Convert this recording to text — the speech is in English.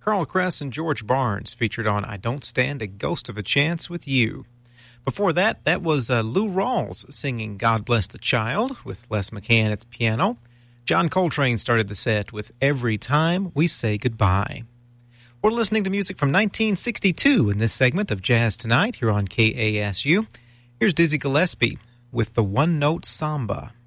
Carl Kress and George Barnes featured on I Don't Stand a Ghost of a Chance with You. Before that, that was Lou Rawls singing God Bless the Child with Les McCann at the piano. John Coltrane started the set with Every Time We Say Goodbye. We're listening to music from 1962 in this segment of Jazz Tonight here on KASU. Here's Dizzy Gillespie with the One Note Samba.